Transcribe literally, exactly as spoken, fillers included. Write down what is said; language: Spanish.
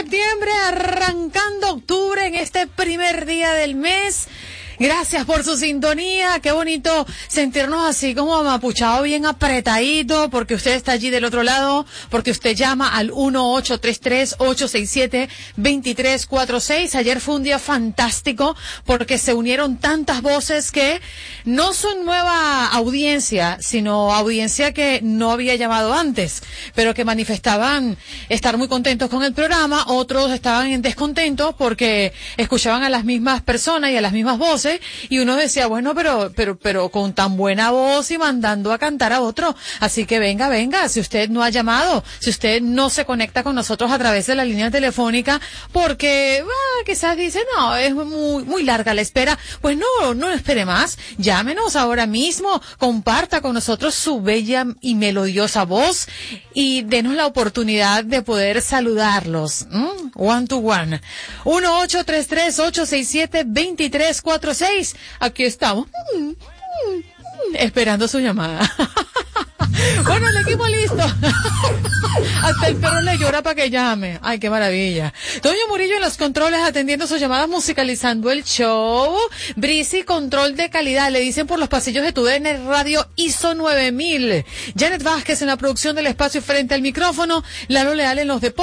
septiembre, arrancando octubre en este primer día del mes. Gracias por su sintonía, qué bonito sentirnos así como amapuchado, bien apretadito, porque usted está allí del otro lado, porque usted llama al uno ocho tres tres, ocho seis siete, dos tres cuatro seis. Ayer fue un día fantástico porque se unieron tantas voces que no son nueva audiencia, sino audiencia que no había llamado antes, pero que manifestaban estar muy contentos con el programa. Otros estaban en descontentos porque escuchaban a las mismas personas y a las mismas voces. Y uno decía, bueno, pero, pero, pero con tan buena voz y mandando a cantar a otro. Así que venga, venga, si usted no ha llamado, si usted no se conecta con nosotros a través de la línea telefónica, porque, ah, quizás dice, no, es muy, muy larga la espera. Pues no, no espere más. Llámenos ahora mismo, comparta con nosotros su bella y melodiosa voz y denos la oportunidad de poder saludarlos. ¿Mm? One to one. uno ocho tres tres, ocho seis siete, dos tres cuatro seis. Aquí estamos. Esperando su llamada. Bueno, el equipo listo. Hasta el perro le llora para que llame. Ay, qué maravilla. Toño Murillo en los controles atendiendo sus llamadas, musicalizando el show. Brisi, control de calidad. Le dicen por los pasillos de tu D N Radio I S O nueve mil. Janet Vázquez en la producción del espacio frente al micrófono. Lalo Leal en los deportes.